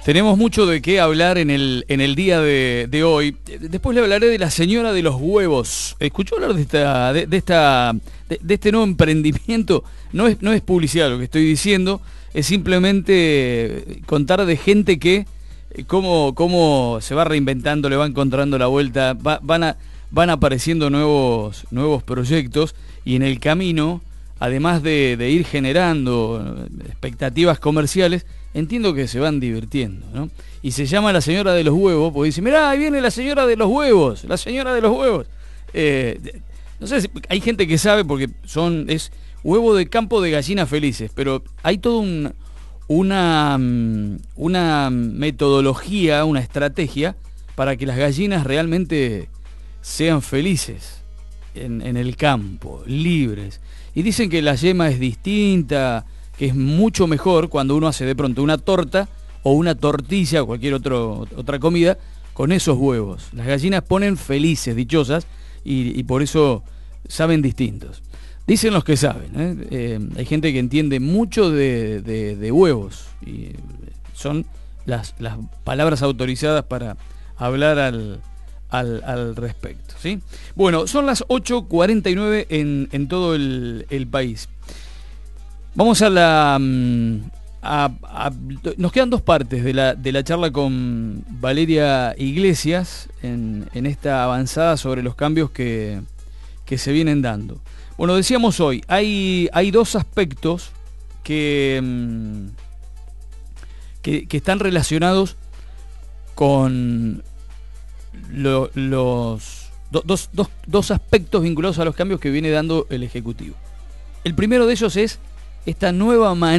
Tenemos mucho de qué hablar en el día de hoy. Después le hablaré de la señora de los huevos. ¿Escuchó hablar de este nuevo emprendimiento? No es publicidad lo que estoy diciendo, es simplemente contar de gente que cómo se va reinventando, le va encontrando la vuelta, van apareciendo nuevos proyectos, y en el camino, además de ir generando expectativas comerciales, entiendo que se van divirtiendo, ¿no? Y se llama la señora de los huevos, porque dice, mirá, ahí viene la señora de los huevos, la señora de los huevos. No sé si hay gente que sabe, porque es huevo de campo de gallinas felices, pero hay toda una metodología, una estrategia para que las gallinas realmente sean felices en el campo, libres. Y dicen que la yema es distinta, que es mucho mejor cuando uno hace de pronto una torta o una tortilla o cualquier otra comida con esos huevos. Las gallinas ponen felices, dichosas, y por eso saben distintos. Dicen los que saben, ¿eh? Hay gente que entiende mucho de huevos, y son las palabras autorizadas para hablar al respecto, ¿sí? Bueno, son las 8:49 en todo el país. Vamos a nos quedan dos partes de la charla con Valeria Iglesias en esta avanzada sobre los cambios que se vienen dando. Bueno, decíamos hoy, hay dos aspectos que están relacionados con los dos aspectos vinculados a los cambios que viene dando el Ejecutivo. El primero de ellos es esta nueva manera